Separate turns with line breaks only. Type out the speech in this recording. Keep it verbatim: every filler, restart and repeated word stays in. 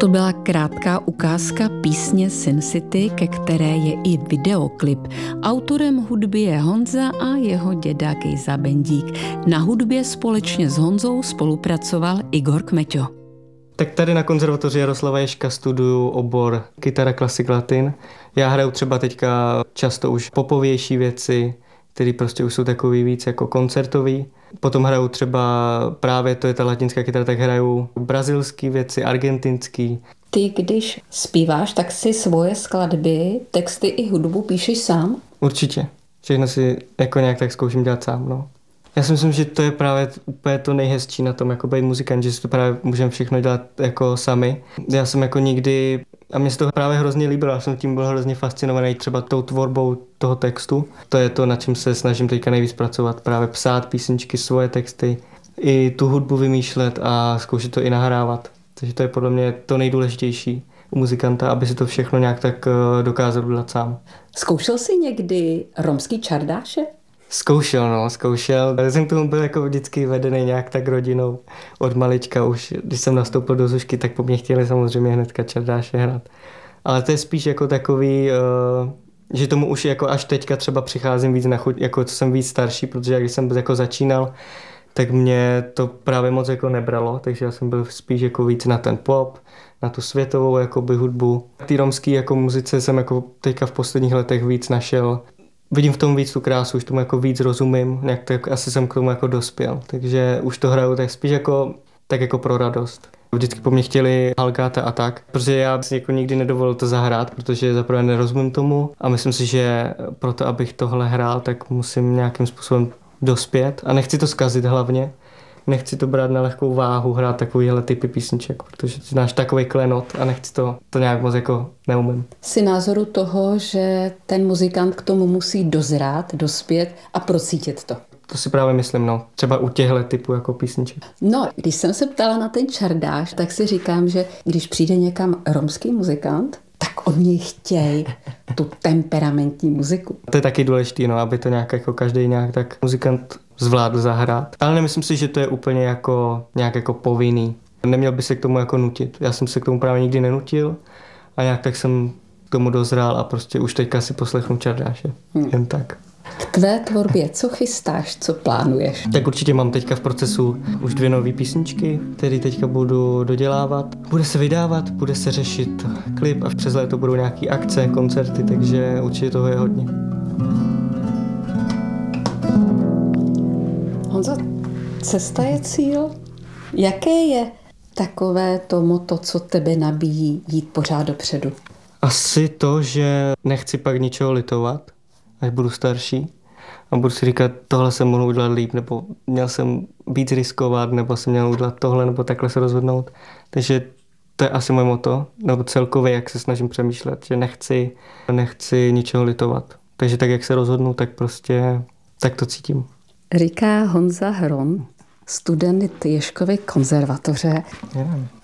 To byla krátká ukázka písně Sin City, ke které je i videoklip. Autorem hudby je Honza a jeho děda Gejza Bendík. Na hudbě společně s Honzou spolupracoval Igor Kmeťo.
Tak tady na konzervatoři Jaroslava Ježka studuju obor kytara klasik latin. Já hraju třeba teďka často už popovější věci, které prostě už jsou takový víc jako koncertový. Potom hraju třeba právě, to je ta latinská kytara, tak hraju brazilský věci, argentinský.
Ty, když zpíváš, tak si svoje skladby, texty i hudbu píšeš sám?
Určitě. Všechno si jako nějak tak zkouším dělat sám, no. Já si myslím, že to je právě úplně to nejhezčí na tom, jako být muzikant, že si to právě můžeme všechno dělat jako sami. Já jsem jako nikdy, a mně se to právě hrozně líbilo, já jsem tím byl hrozně fascinovaný třeba tou tvorbou toho textu. To je to, na čem se snažím teďka nejvíc pracovat, právě psát písničky, svoje texty, i tu hudbu vymýšlet a zkoušet to i nahrávat. Takže to je podle mě to nejdůležitější u muzikanta, aby si to všechno nějak tak dokázal udělat sám.
Zkoušel jsi někdy romský čardáše?
Zkoušel, no, zkoušel. Já jsem k tomu byl jako vždycky vedený nějak tak rodinou od malička už. Když jsem nastoupil do Zušky, tak po mně chtěli samozřejmě hnedka čardáše hrát. Ale to je spíš jako takový, uh, že tomu už jako až teďka třeba přicházím víc na chuť, jako co jsem víc starší, protože když jsem jako začínal, tak mě to právě moc jako nebralo, takže já jsem byl spíš jako víc na ten pop, na tu světovou jakoby hudbu. Ty romský jako muzice jsem jako teďka v posledních letech víc našel. Vidím v tom víc tu krásu, už tomu jako víc rozumím, nějak tak asi jsem k tomu jako dospěl, takže už to hraju tak spíš jako, tak jako pro radost. Vždycky po mně chtěli Halgáta a tak, protože já si jako nikdy nedovolil to zahrát, protože zaprvé nerozumím tomu a myslím si, že proto, abych tohle hrál, tak musím nějakým způsobem dospět a nechci to zkazit hlavně. Nechci to brát na lehkou váhu, hrát takovýhle typy písniček, protože ty znáš takový klenot a nechci to, to nějak moc jako neumím.
Jsi názoru toho, že ten muzikant k tomu musí dozrát, dospět a procítit to?
To si právě myslím, no. Třeba u těchto typů jako písniček.
No, když jsem se ptala na ten čardáš, tak si říkám, že když přijde někam romský muzikant, tak od něj chtějí tu temperamentní muziku.
To je taky důležité, no, aby to nějak jako každý nějak tak muzikant zvládl zahrát. Ale nemyslím si, že to je úplně jako nějak jako povinný. Neměl by se k tomu jako nutit. Já jsem se k tomu právě nikdy nenutil a nějak tak jsem k tomu dozrál a prostě už teďka si poslechnu čardáše. Hmm. Jen tak.
K tvé tvorbě, co chystáš, co plánuješ?
Tak určitě mám teďka v procesu už dvě nové písničky, které teďka budu dodělávat. Bude se vydávat, bude se řešit klip a přes léto budou nějaké akce, koncerty, takže určitě toho je hodně.
Honzo, cesta je cíl. Jaké je takové to motto, co tebe nabíjí jít pořád dopředu?
Asi to, že nechci pak ničeho litovat, až budu starší a budu si říkat, tohle jsem mohl udělat líp, nebo měl jsem víc riskovat, nebo jsem měl udělat tohle, nebo takhle se rozhodnout. Takže to je asi moje motto, nebo celkově, jak se snažím přemýšlet, že nechci, nechci ničeho litovat. Takže tak, jak se rozhodnu, tak prostě tak to cítím.
Říká Honza Hron, student Ježkovy konzervatoře.
Yeah.